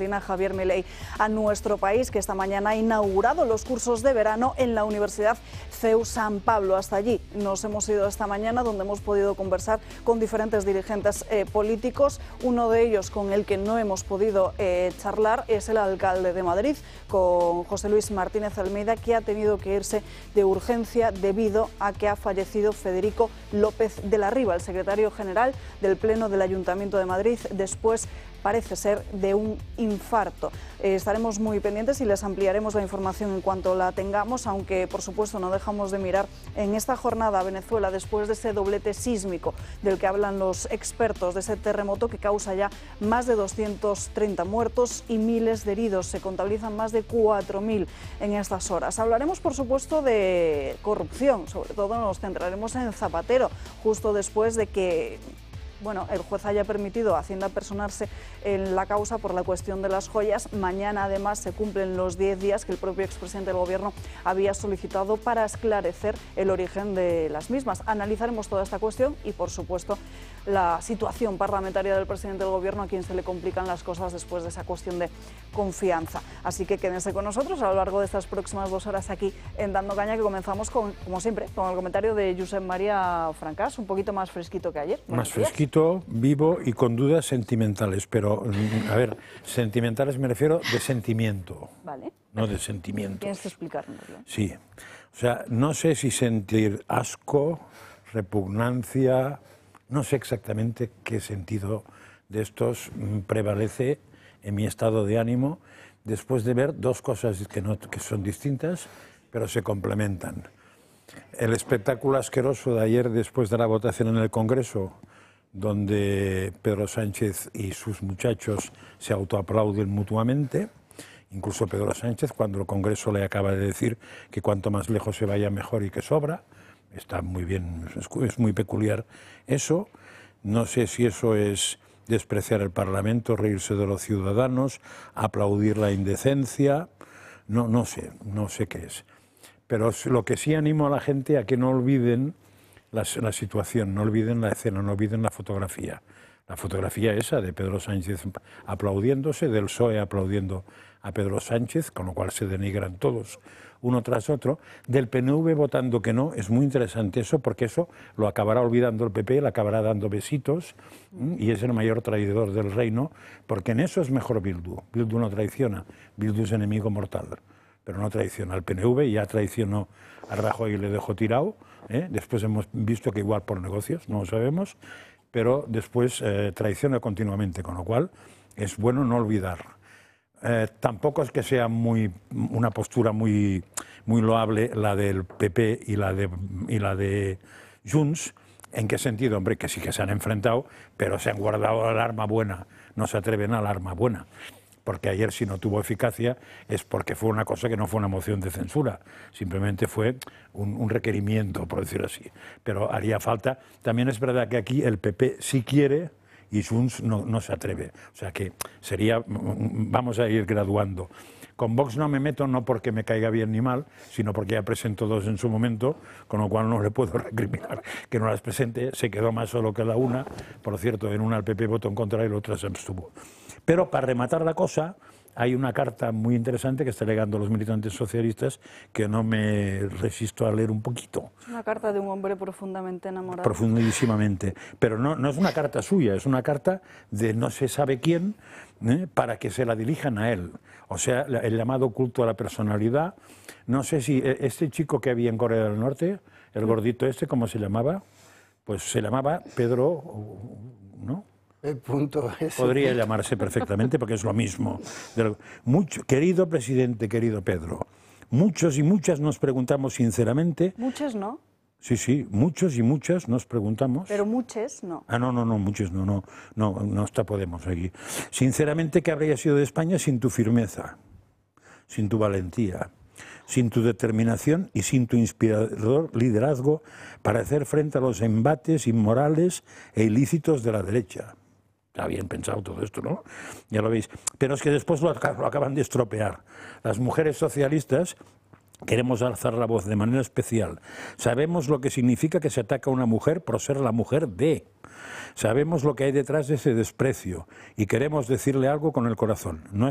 Argentina, Javier Milei, a nuestro país, que esta mañana ha inaugurado los cursos de verano en la Universidad CEU San Pablo. Hasta allí nos hemos ido esta mañana, donde hemos podido conversar con diferentes dirigentes políticos. Uno de ellos con el que no hemos podido charlar es el alcalde de Madrid, con José Luis Martínez Almeida, que ha tenido que irse de urgencia debido a que ha fallecido Federico López de la Riva, el secretario general del Pleno del Ayuntamiento de Madrid, después, parece ser, de un infarto. Estaremos muy pendientes y les ampliaremos la información en cuanto la tengamos, aunque por supuesto no dejamos de mirar en esta jornada a Venezuela después de ese doblete sísmico del que hablan los expertos, de ese terremoto que causa ya más de 230 muertos y miles de heridos. Se contabilizan más de 4.000 en estas horas. Hablaremos por supuesto de corrupción, sobre todo nos centraremos en Zapatero, justo después de que el juez haya permitido a Hacienda personarse en la causa por la cuestión de las joyas. Mañana, además, se cumplen los 10 días que el propio expresidente del Gobierno había solicitado para esclarecer el origen de las mismas. Analizaremos toda esta cuestión y, por supuesto, la situación parlamentaria del presidente del Gobierno, a quien se le complican las cosas después de esa cuestión de confianza. Así que quédense con nosotros a lo largo de estas próximas 2 horas aquí en Dando Caña, que comenzamos con, como siempre, con el comentario de Josep María Francás, un poquito más fresquito que ayer. Más fresquito, vivo y con dudas sentimentales, pero, a ver, sentimentales me refiero de sentimiento, ¿vale? No de sentimientos. Tienes que explicárnoslo. Sí, o sea, no sé si sentir asco, repugnancia, no sé exactamente qué sentido de estos prevalece en mi estado de ánimo después de ver dos cosas que son distintas, pero se complementan. El espectáculo asqueroso de ayer después de la votación en el Congreso, donde Pedro Sánchez y sus muchachos se autoaplauden mutuamente, incluso Pedro Sánchez, cuando el Congreso le acaba de decir que cuanto más lejos se vaya mejor y que sobra. Está muy bien, es muy peculiar eso. No sé si eso es despreciar el Parlamento, reírse de los ciudadanos, aplaudir la indecencia, no sé qué es. Pero lo que sí animo a la gente a que no olviden la situación, no olviden la escena, no olviden la fotografía. La fotografía esa de Pedro Sánchez aplaudiéndose, del PSOE aplaudiendo a Pedro Sánchez, con lo cual se denigran todos uno tras otro, del PNV votando que no. Es muy interesante eso, porque eso lo acabará olvidando el PP, le acabará dando besitos, y es el mayor traidor del reino, porque en eso es mejor Bildu. Bildu no traiciona, Bildu es enemigo mortal, pero no traiciona al PNV, ya traicionó a Rajoy y le dejó tirado, después hemos visto que igual por negocios, no lo sabemos, pero después traiciona continuamente, con lo cual es bueno no olvidar. Tampoco es que sea una postura muy loable la del PP y la de Junts. ¿En qué sentido? Hombre, que sí que se han enfrentado, pero se han guardado el arma buena, no se atreven al arma buena. Porque ayer, si no tuvo eficacia, es porque fue una cosa que no fue una moción de censura, simplemente fue un requerimiento, por decirlo así. Pero haría falta. También es verdad que aquí el PP sí quiere y Junts no se atreve. O sea que vamos a ir graduando. Con Vox no me meto, no porque me caiga bien ni mal, sino porque ya presentó dos en su momento, con lo cual no le puedo recriminar que no las presente. Se quedó más solo que la una. Por cierto, en una el PP votó en contra y la otra se abstuvo. Pero para rematar la cosa, hay una carta muy interesante que está legando los militantes socialistas que no me resisto a leer un poquito. Una carta de un hombre profundamente enamorado. Profundísimamente. Pero no es una carta suya, es una carta de no se sabe quién, para que se la dirijan a él. O sea, el llamado culto a la personalidad. No sé si este chico que había en Corea del Norte, el gordito ¿cómo se llamaba? Pues se llamaba Pedro, ¿no? Podría llamarse perfectamente porque es lo mismo. Querido presidente, querido Pedro, muchos y muchas nos preguntamos sinceramente... ¿Muchos no? Sí, muchos y muchas nos preguntamos... Pero muchos no. No, muchos no está Podemos aquí. Sinceramente, ¿qué habría sido de España sin tu firmeza, sin tu valentía, sin tu determinación y sin tu inspirador liderazgo para hacer frente a los embates inmorales e ilícitos de la derecha? Está bien pensado todo esto, ¿no? Ya lo veis. Pero es que después lo acaban de estropear. Las mujeres socialistas queremos alzar la voz de manera especial. Sabemos lo que significa que se ataca a una mujer por ser la mujer de. Sabemos lo que hay detrás de ese desprecio y queremos decirle algo con el corazón. No